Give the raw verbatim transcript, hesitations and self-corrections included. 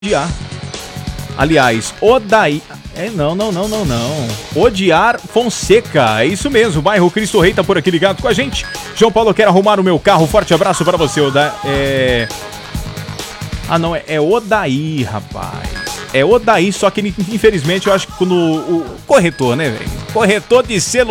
Odiar. Aliás, Odaí... É, não, não, não, não, não. Odiar Fonseca. É isso mesmo. O bairro Cristo Rei tá por aqui ligado com a gente. João Paulo, quer arrumar o meu carro. Forte abraço para você, Oda... É... Ah, não. É, é Odaí, rapaz. É Odaí, só que infelizmente eu acho que quando o corretor, né, velho? Corretor de celular.